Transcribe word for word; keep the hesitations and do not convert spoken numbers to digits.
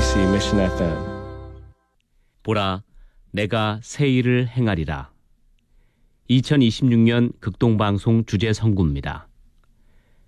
케이비씨 Mission 에프엠. 보라, 내가 새 일을 행하리라. 이천이십육 년 극동방송 주제 선구입니다.